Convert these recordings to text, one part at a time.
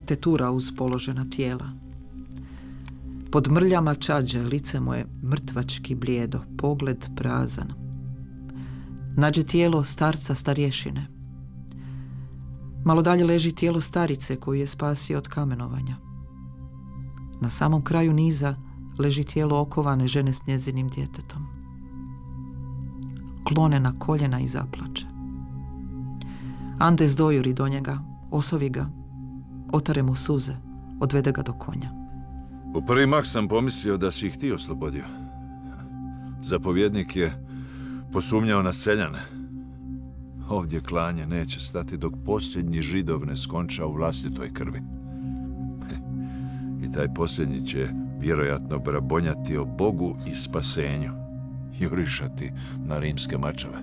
tetura uz položena tijela. Pod mrljama čađe lice mu je mrtvački blijedo, pogled prazan. Nađe tijelo starca starješine. Malo dalje leži tijelo starice koju je spasio od kamenovanja. Na samom kraju niza leži tijelo okovane žene s njezinim djetetom. Klone na koljena i zaplače. Andes dojuri do njega, osovi ga, otare mu suze, odvede ga do konja. U prvi mah sam pomislio da si ih ti oslobodio. Zapovjednik je posumnjao na seljane. Ovdje klanje neće stati dok posljednji Židov ne skonča u vlastitoj krvi. I taj posljednji će vjerojatno brabonjati o Bogu i spasenju, jurišati na rimske mačeve.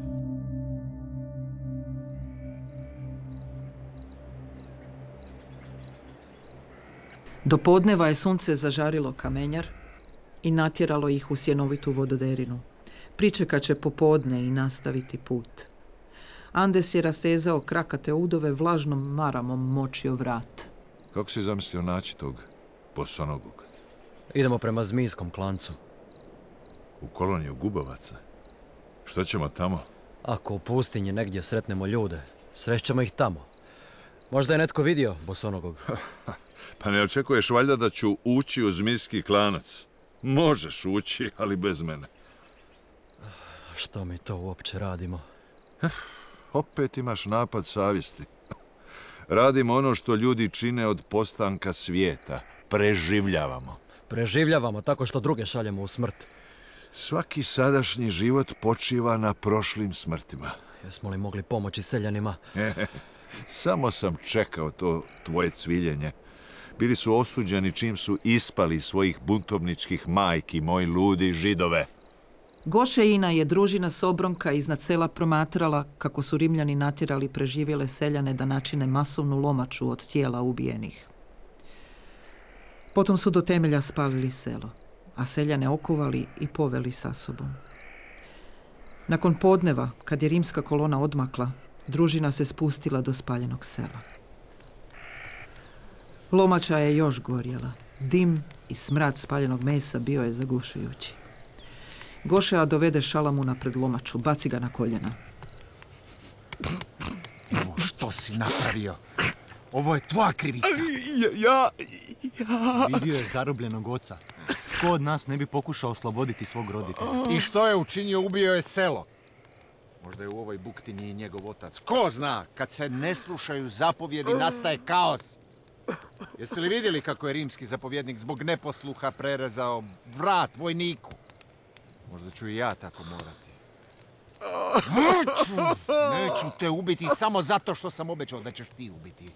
Do podneva je sunce zažarilo kamenjar i natjeralo ih u sjenovitu vododerinu. Pričekat će popodne i nastaviti put. Andes je rastezao krakate udove, vlažnom maramom močio vrat. Kako si zamislio naći tog bosonogog? Idemo prema Zmijskom klancu. U koloniju gubovaca? Što ćemo tamo? Ako u pustinji negdje sretnemo ljude, srećemo ih tamo. Možda je netko vidio bosonogog. Pa ne očekuješ valjda da ću ući u Zmijski klanac? Možeš ući, ali bez mene. Što mi to uopće radimo? Opet imaš napad savjesti. Radimo ono što ljudi čine od postanka svijeta. Preživljavamo. Preživljavamo tako što druge šaljemo u smrt. Svaki sadašnji život počiva na prošlim smrtima. Jesmo li mogli pomoći seljanima? Samo sam čekao to tvoje cviljenje. Bili su osuđeni čim su ispali iz svojih buntovničkih majki, moji ludi Židove. Gošeina je družina Sobronka iznad sela promatrala kako su Rimljani natjerali preživjele seljane da načine masovnu lomaču od tijela ubijenih. Potom su do temelja spalili selo, a seljane okovali i poveli sa sobom. Nakon podneva, kad je rimska kolona odmakla, družina se spustila do spaljenog sela. Lomača je još gorjela. Dim i smrad spaljenog mesa bio je zagušujući. Gošea dovede Šalamuna pred lomaču, baci ga na koljena. Evo što si napravio? Ovo je tvoja krivica. Ja... Vidio je zarobljenog oca. Ko od nas ne bi pokušao osloboditi svog roditelja? I što je učinio? Ubio je selo. Možda je u ovoj bukti nije njegov otac. Ko zna, kad se ne slušaju zapovjedi nastaje kaos. Jeste li vidjeli kako je rimski zapovjednik zbog neposluha prerezao vrat vojniku? Možda ću i ja tako morati. Neću te ubiti samo zato što sam obećao da ćeš ti ubiti.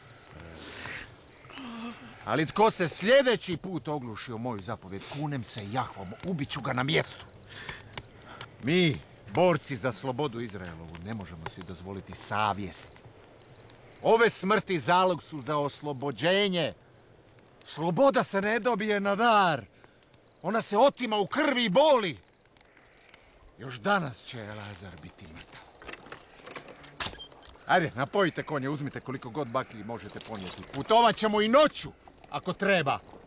Ali tko se sljedeći put oglušio moju zapovjed, kunem se Jahvom, ubit ću ga na mjestu. Mi, borci za slobodu Izraelovu, ne možemo si dozvoliti savjest. Ove smrti zalog su za oslobođenje. Sloboda se ne dobije na dar. Ona se otima u krvi i boli. Još danas će Lazar biti mrtav. Ajde, napojite konje, uzmite koliko god baklji možete ponijeti. Putovat ćemo i noću, ako treba.